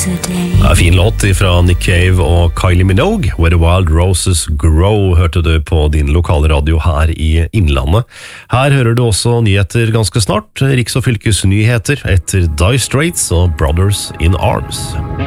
Ja, fin låt fra Nick Cave og Kylie Minogue, Where the Wild Roses Grow, hørte du på din lokale radio her i Innlandet. Her hører du også nyheter ganske snart, riks- og fylkesnyheter etter Dire Straits og Brothers in Arms.